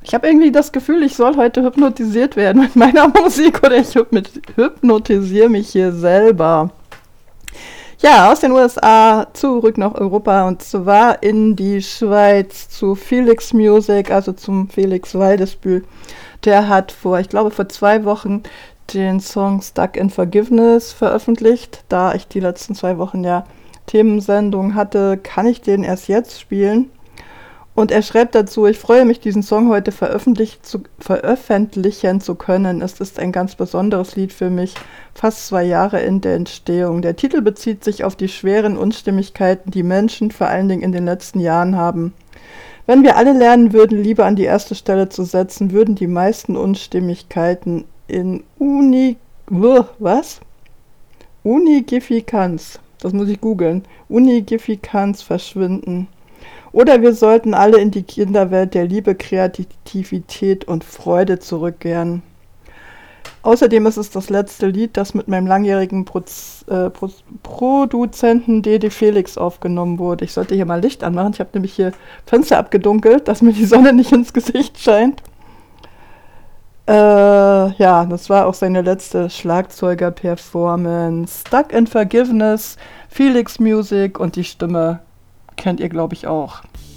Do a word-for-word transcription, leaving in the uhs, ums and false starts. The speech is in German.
Ich habe irgendwie das Gefühl, ich soll heute hypnotisiert werden mit meiner Musik oder ich hypnotisiere mich hier selber. Ja, aus den U S A zurück nach Europa und zwar in die Schweiz zu Felix Music, also zum Felix Waldesbühl. Der hat vor, ich glaube vor zwei Wochen den Song Stuck in Forgiveness veröffentlicht. Da ich die letzten zwei Wochen ja Themensendung hatte, kann ich den erst jetzt spielen. Und er schreibt dazu, ich freue mich, diesen Song heute veröffentlich zu, veröffentlichen zu können. Es ist ein ganz besonderes Lied für mich, fast zwei Jahre in der Entstehung. Der Titel bezieht sich auf die schweren Unstimmigkeiten, die Menschen vor allen Dingen in den letzten Jahren haben. Wenn wir alle lernen würden, Liebe an die erste Stelle zu setzen, würden die meisten Unstimmigkeiten in Uni... Was? Unigifikanz, das muss ich googeln, Unigifikanz verschwinden. Oder wir sollten alle in die Kinderwelt der Liebe, Kreativität und Freude zurückkehren. Außerdem ist es das letzte Lied, das mit meinem langjährigen Proz, äh, Pro, Produzenten D D Felix aufgenommen wurde. Ich sollte hier mal Licht anmachen. Ich habe nämlich hier Fenster abgedunkelt, dass mir die Sonne nicht ins Gesicht scheint. Äh, ja, das war auch seine letzte Schlagzeuger-Performance. Stuck in Forgiveness, Felix Music und die Stimme kennt ihr, glaube ich, auch.